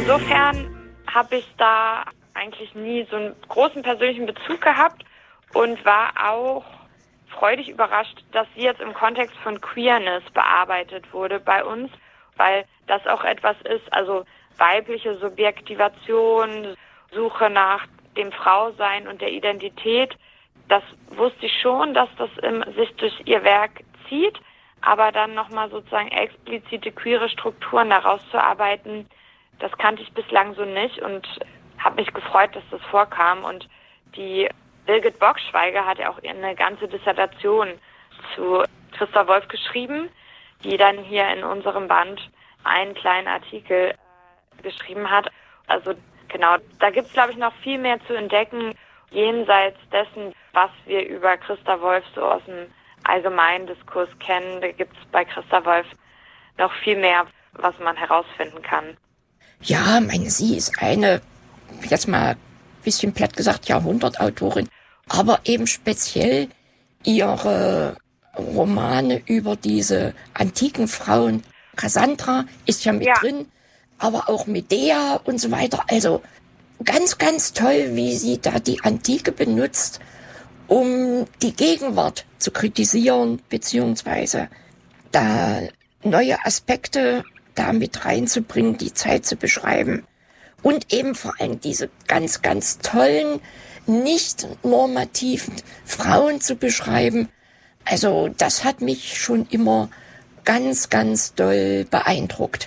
insofern habe ich da eigentlich nie so einen großen persönlichen Bezug gehabt und war auch freudig überrascht, dass sie jetzt im Kontext von Queerness bearbeitet wurde bei uns, weil das auch etwas ist, also weibliche Subjektivation, Suche nach dem Frausein und der Identität. Das wusste ich schon, dass das sich durch ihr Werk zieht, aber dann nochmal sozusagen explizite queere Strukturen daraus zu arbeiten, das kannte ich bislang so nicht und habe mich gefreut, dass das vorkam. Und die Birgit Bockschweiger hat ja auch eine ganze Dissertation zu Christa Wolf geschrieben, die dann hier in unserem Band einen kleinen Artikel geschrieben hat. Also genau, da gibt es, glaube ich, noch viel mehr zu entdecken, jenseits dessen, was wir über Christa Wolf so aus dem allgemeinen Diskurs kennen. Da gibt es bei Christa Wolf noch viel mehr, was man herausfinden kann. Ja, sie ist eine, jetzt mal ein bisschen platt gesagt, Jahrhundertautorin, aber eben speziell ihre Romane über diese antiken Frauen. Cassandra ist ja mit drin, aber auch Medea und so weiter. Also ganz, ganz toll, wie sie da die Antike benutzt, um die Gegenwart zu kritisieren, beziehungsweise da neue Aspekte da mit reinzubringen, die Zeit zu beschreiben. Und eben vor allem diese ganz, ganz tollen, nicht normativen Frauen zu beschreiben. Also das hat mich schon immer ganz, ganz doll beeindruckt.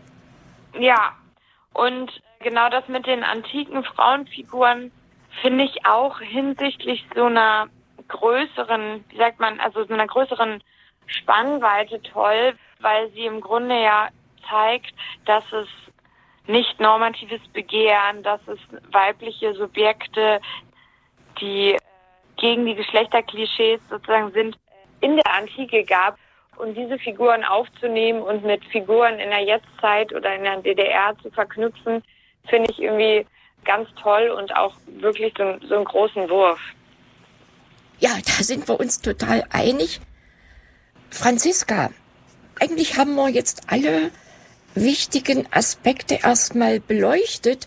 Ja, und genau das mit den antiken Frauenfiguren finde ich auch hinsichtlich so einer größeren, also so einer größeren Spannweite toll, weil sie im Grunde ja zeigt, dass es nicht normatives Begehren, dass es weibliche Subjekte, die gegen die Geschlechterklischees sozusagen sind, in der Antike gab. Und diese Figuren aufzunehmen und mit Figuren in der Jetztzeit oder in der DDR zu verknüpfen, finde ich irgendwie ganz toll und auch wirklich so einen großen Wurf. Ja, da sind wir uns total einig. Franziska, eigentlich haben wir jetzt alle wichtigen Aspekte erstmal beleuchtet.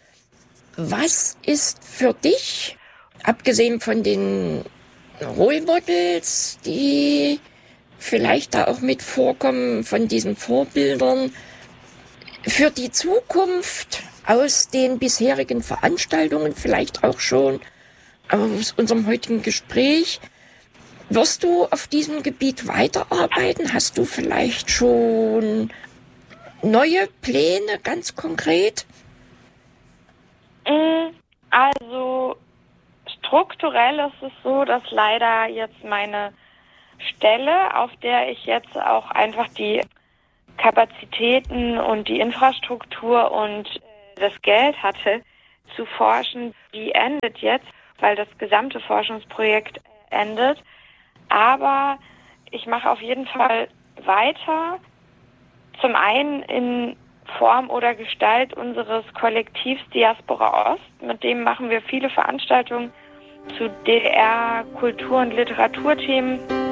Was ist für dich, abgesehen von den Role Models, die vielleicht da auch mit vorkommen, von diesen Vorbildern, für die Zukunft aus den bisherigen Veranstaltungen, vielleicht auch schon aus unserem heutigen Gespräch, wirst du auf diesem Gebiet weiterarbeiten? Hast du vielleicht schon neue Pläne, ganz konkret? Also strukturell ist es so, dass leider jetzt meine Stelle, auf der ich jetzt auch einfach die Kapazitäten und die Infrastruktur und das Geld hatte, zu forschen, die endet jetzt, weil das gesamte Forschungsprojekt endet. Aber ich mache auf jeden Fall weiter, zum einen in Form oder Gestalt unseres Kollektivs Diaspora Ost. Mit dem machen wir viele Veranstaltungen zu DDR-Kultur- und Literaturthemen.